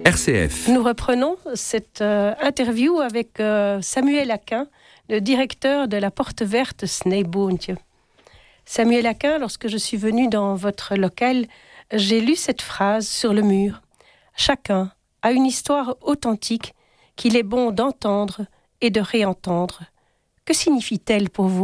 RCF. Nous reprenons cette interview avec Samuel Aquin, le directeur de la Porte Verte Snejboontje. Samuel Aquin, lorsque je suis venue dans votre local, j'ai lu cette phrase sur le mur. Chacun a une histoire authentique qu'il est bon d'entendre et de réentendre. Que signifie-t-elle pour vous ?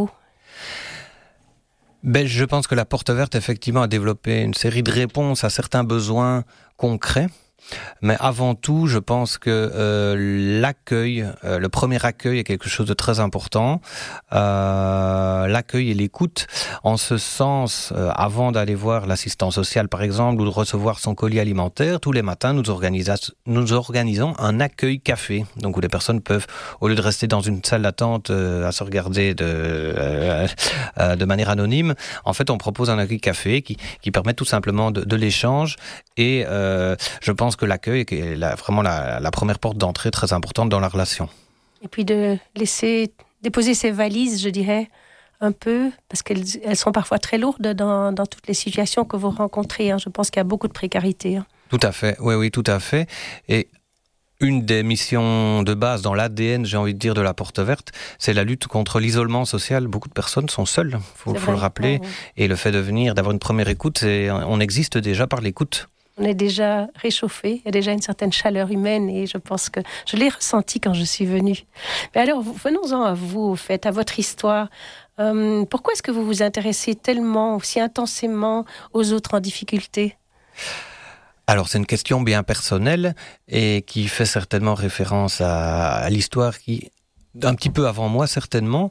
Je pense que la Porte Verte, effectivement, a développé une série de réponses à certains besoins concrets. Mais avant tout, je pense que l'accueil, le premier accueil est quelque chose de très important. L'accueil et l'écoute, en ce sens, avant d'aller voir l'assistant social, par exemple, ou de recevoir son colis alimentaire, tous les matins, nous organisons un accueil café, donc où les personnes peuvent, au lieu de rester dans une salle d'attente à se regarder de manière anonyme, en fait, on propose un accueil café qui permet tout simplement de l'échange. Et je pense que l'accueil est vraiment la première porte d'entrée très importante dans la relation. Et puis de laisser déposer ses valises, je dirais, un peu, parce qu'elles sont parfois très lourdes dans toutes les situations que vous rencontrez. Je pense qu'il y a beaucoup de précarité. Tout à fait, oui, tout à fait. Et une des missions de base dans l'ADN, j'ai envie de dire, de la Porte Verte, c'est la lutte contre l'isolement social. Beaucoup de personnes sont seules, faut le rappeler. Oh, oui. Et le fait d'avoir une première écoute, on existe déjà par l'écoute. On est déjà réchauffé, il y a déjà une certaine chaleur humaine et je pense que je l'ai ressenti quand je suis venue. Mais alors, venons-en à vous, au fait, à votre histoire. Pourquoi est-ce que vous vous intéressez tellement, aussi intensément aux autres en difficulté ? Alors, c'est une question bien personnelle et qui fait certainement référence à l'histoire qui, un petit peu avant moi, certainement,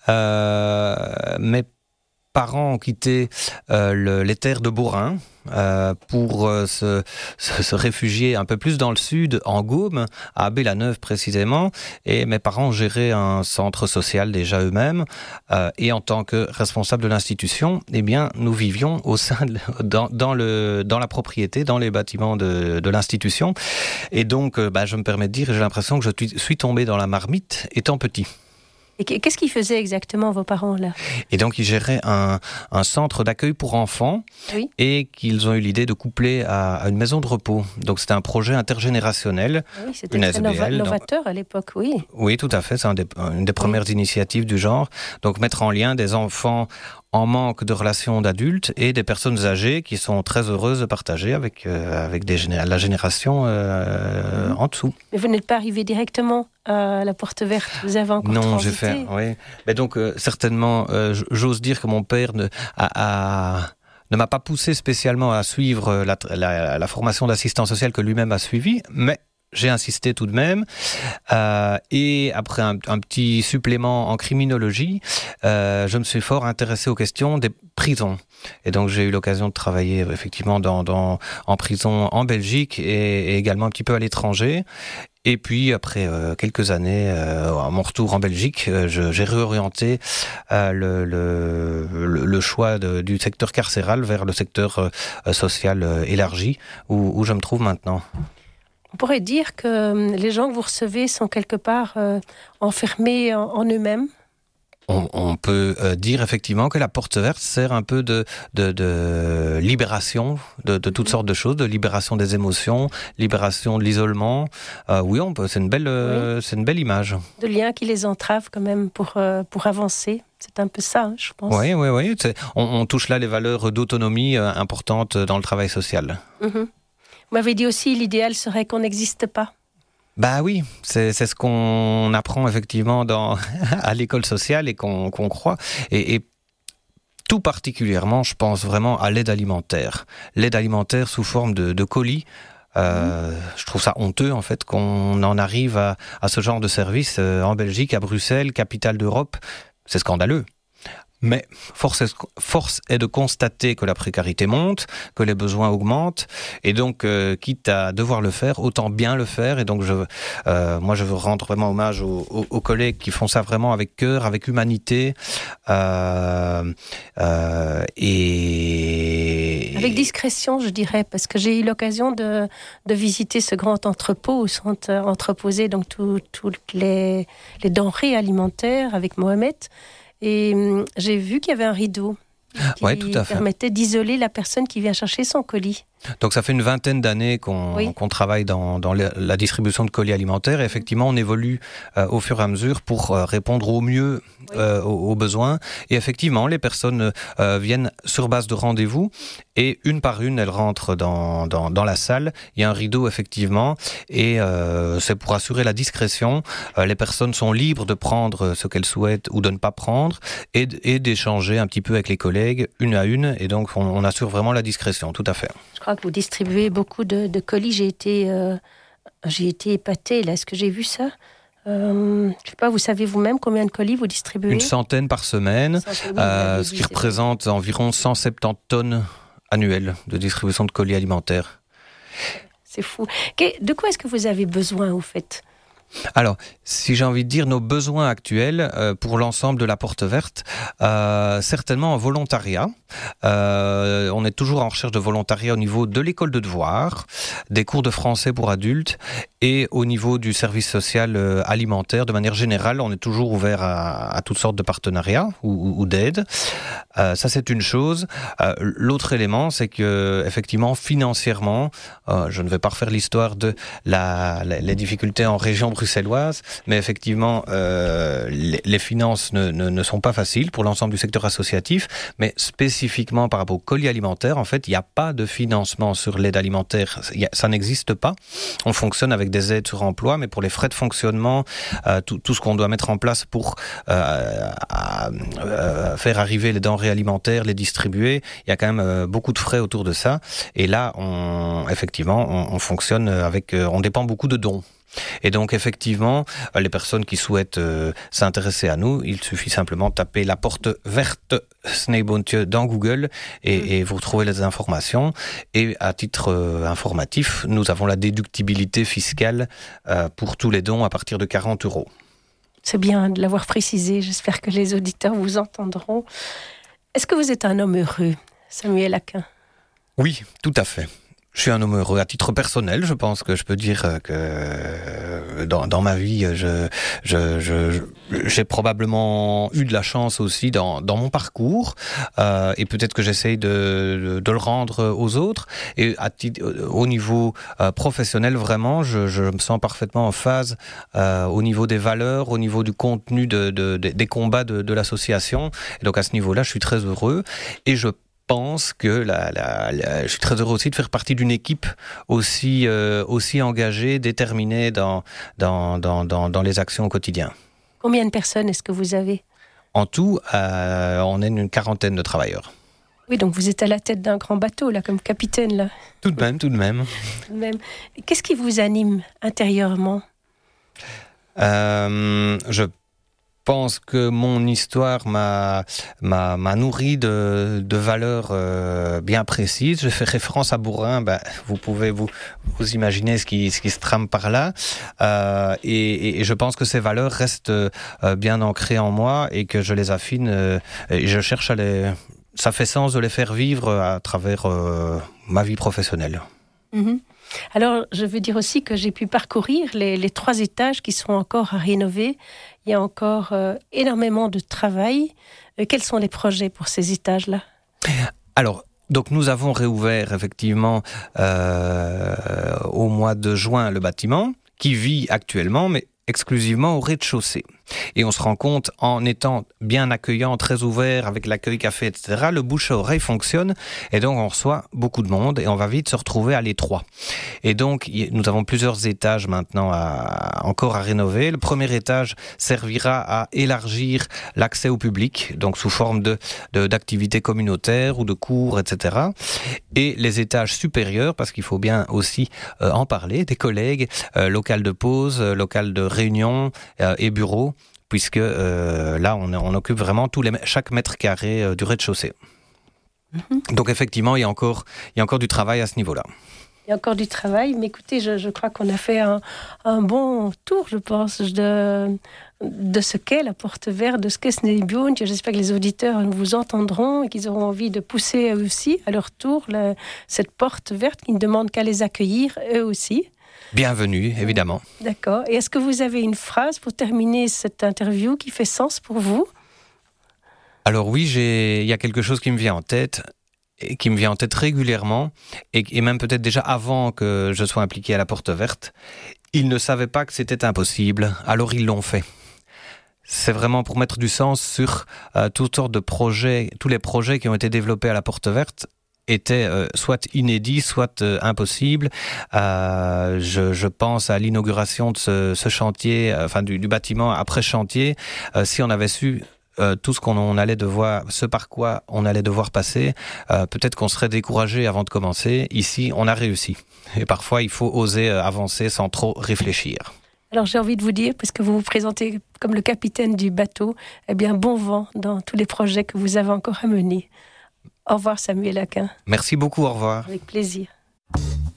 mes parents ont quitté les terres de Beaurain pour se réfugier un peu plus dans le sud, en Gaume, à Abbé-la-Neuve précisément. Et mes parents géraient un centre social déjà eux-mêmes. Et en tant que responsable de l'institution, eh bien, nous vivions au sein dans la propriété, dans les bâtiments de l'institution. Et donc, je me permets de dire, j'ai l'impression que je suis tombé dans la marmite étant petit. Et qu'est-ce qu'ils faisaient exactement, vos parents, là ? Et donc, ils géraient un centre d'accueil pour enfants, oui. Et qu'ils ont eu l'idée de coupler à une maison de repos. Donc, c'était un projet intergénérationnel. Oui, c'était très novateur à l'époque, oui. Oui, tout à fait. C'est une des premières initiatives du genre. Donc, mettre en lien des enfants en manque de relations d'adultes et des personnes âgées qui sont très heureuses de partager avec la génération en dessous. Mais vous n'êtes pas arrivé directement à la Porte Verte, vous avez encore transité. Non, j'ai fait, oui. Mais donc, certainement, j'ose dire que mon père ne m'a pas poussé spécialement à suivre la formation d'assistant social que lui-même a suivie, mais j'ai insisté tout de même, et après un petit supplément en criminologie, je me suis fort intéressé aux questions des prisons. Et donc j'ai eu l'occasion de travailler effectivement en prison en Belgique et également un petit peu à l'étranger. Et puis après quelques années, à mon retour en Belgique, j'ai réorienté le choix du secteur carcéral vers le secteur social élargi où je me trouve maintenant. On pourrait dire que les gens que vous recevez sont quelque part enfermés en eux-mêmes. On peut dire effectivement que la Porte Verte sert un peu de libération de toutes sortes de choses, de libération des émotions, libération de l'isolement. Oui, c'est une belle image. De liens qui les entravent quand même pour avancer. C'est un peu ça, je pense. Oui. On touche là les valeurs d'autonomie importantes dans le travail social. Mm-hmm. Vous m'avez dit aussi, l'idéal serait qu'on n'existe pas. Bah oui, c'est ce qu'on apprend effectivement à l'école sociale et qu'on croit. Et tout particulièrement, je pense vraiment à l'aide alimentaire. L'aide alimentaire sous forme de colis. Je trouve ça honteux en fait qu'on en arrive à ce genre de service en Belgique, à Bruxelles, capitale d'Europe. C'est scandaleux. Mais force est de constater que la précarité monte, que les besoins augmentent, et donc quitte à devoir le faire, autant bien le faire. Et donc moi je veux rendre vraiment hommage aux collègues qui font ça vraiment avec cœur, avec humanité, et avec discrétion, je dirais, parce que j'ai eu l'occasion de visiter ce grand entrepôt où sont entreposés donc toutes les denrées alimentaires avec Mohamed. Et j'ai vu qu'il y avait un rideau qui permettait d'isoler la personne qui vient chercher son colis. Donc ça fait une vingtaine d'années qu'on travaille dans la distribution de colis alimentaires. Et effectivement, on évolue au fur et à mesure pour répondre au mieux aux besoins. Et effectivement, les personnes viennent sur base de rendez-vous et une par une, elles rentrent dans la salle. Il y a un rideau, effectivement, et c'est pour assurer la discrétion. Les personnes sont libres de prendre ce qu'elles souhaitent ou de ne pas prendre et d'échanger un petit peu avec les collègues, une à une. Et donc, on assure vraiment la discrétion, tout à fait. Je crois que vous distribuez beaucoup de colis. J'ai été épatée, là. Est-ce que j'ai vu ça? Je ne sais pas, vous savez vous-même combien de colis vous distribuez? Une centaine par semaine, ce qui représente environ 170 tonnes annuelles de distribution de colis alimentaires. C'est fou. De quoi est-ce que vous avez besoin, au fait? Alors, si j'ai envie de dire nos besoins actuels pour l'ensemble de la porte verte, certainement en volontariat. On est toujours en recherche de volontariat au niveau de l'école de devoirs, des cours de français pour adultes et au niveau du service social alimentaire. De manière générale, on est toujours ouvert à toutes sortes de partenariats ou d'aides. Ça, c'est une chose. L'autre élément, c'est que effectivement, financièrement, je ne vais pas refaire l'histoire de les difficultés en région bruxelloise, mais effectivement, les finances ne sont pas faciles pour l'ensemble du secteur associatif, mais spécifiquement par rapport au colis alimentaire, en fait, il n'y a pas de financement sur l'aide alimentaire. Ça n'existe pas. On fonctionne avec des aides sur emploi, mais pour les frais de fonctionnement, tout ce qu'on doit mettre en place pour faire arriver les denrées alimentaires, les distribuer, il y a quand même beaucoup de frais autour de ça. Et là, on fonctionne on dépend beaucoup de dons. Et donc effectivement, les personnes qui souhaitent s'intéresser à nous, il suffit simplement de taper la porte verte Sneeboontje dans Google et vous retrouvez les informations. Et à titre informatif, nous avons la déductibilité fiscale pour tous les dons à partir de 40 €. C'est bien de l'avoir précisé, j'espère que les auditeurs vous entendront. Est-ce que vous êtes un homme heureux, Samuel Aquin? Oui, tout à fait. Je suis un homme heureux. À titre personnel, je pense que je peux dire que dans ma vie, j'ai probablement eu de la chance aussi dans mon parcours, et peut-être que j'essaye de le rendre aux autres. Et au niveau professionnel, vraiment, je me sens parfaitement en phase au niveau des valeurs, au niveau du contenu des combats de l'association. Et donc à ce niveau-là, je suis très heureux et je pense que je suis très heureux aussi de faire partie d'une équipe aussi engagée, déterminée dans les actions au quotidien. Combien de personnes est-ce que vous avez? En tout, on est une quarantaine de travailleurs. Oui, donc vous êtes à la tête d'un grand bateau, là, comme capitaine, là. Tout de même. Tout de même. Qu'est-ce qui vous anime intérieurement? Je pense que mon histoire m'a nourri de valeurs bien précises. Je fais référence à Bourrin, vous pouvez vous imaginer ce qui se trame par là. Et je pense que ces valeurs restent bien ancrées en moi et que je les affine et je cherche ça fait sens de les faire vivre à travers ma vie professionnelle. Mm-hmm. Alors, je veux dire aussi que j'ai pu parcourir les 3 étages qui sont encore à rénover. Il y a encore énormément de travail. Quels sont les projets pour ces étages-là? Alors, donc nous avons réouvert effectivement au mois de juin le bâtiment qui vit actuellement, mais exclusivement au rez-de-chaussée. Et on se rend compte, en étant bien accueillant, très ouvert, avec l'accueil café, etc., le bouche à oreille fonctionne, et donc on reçoit beaucoup de monde, et on va vite se retrouver à l'étroit. Et donc, nous avons plusieurs étages maintenant encore à rénover. Le premier étage servira à élargir l'accès au public, donc sous forme d'activités communautaires ou de cours, etc. Et les étages supérieurs, parce qu'il faut bien aussi en parler, des collègues, local de pause, local de réunion et bureau, puisque là, on occupe vraiment chaque mètre carré du rez-de-chaussée. Mm-hmm. Donc effectivement, il y a encore du travail à ce niveau-là. Il y a encore du travail, mais écoutez, je crois qu'on a fait un bon tour, je pense, de ce qu'est la porte verte, de ce qu'est Sneeboontje. J'espère que les auditeurs vous entendront et qu'ils auront envie de pousser eux aussi, à leur tour, cette porte verte qui ne demande qu'à les accueillir, eux aussi. Bienvenue, évidemment. D'accord. Et est-ce que vous avez une phrase pour terminer cette interview qui fait sens pour vous? Alors oui, il y a quelque chose qui me vient en tête. et qui me vient en tête régulièrement, et même peut-être déjà avant que je sois impliqué à la Porte Verte. Ils ne savaient pas que c'était impossible, alors ils l'ont fait. C'est vraiment pour mettre du sens sur toutes sortes de projets. Tous les projets qui ont été développés à la Porte Verte étaient soit inédits, soit impossibles. Je pense à l'inauguration de ce chantier, du bâtiment après chantier. Si on avait su tout ce qu'on allait devoir, ce par quoi on allait devoir passer, peut-être qu'on serait découragé avant de commencer. Ici, on a réussi. Et parfois, il faut oser avancer sans trop réfléchir. Alors j'ai envie de vous dire, parce que vous vous présentez comme le capitaine du bateau, eh bien bon vent dans tous les projets que vous avez encore à mener. Au revoir Samuel Aquin. Merci beaucoup, au revoir. Avec plaisir.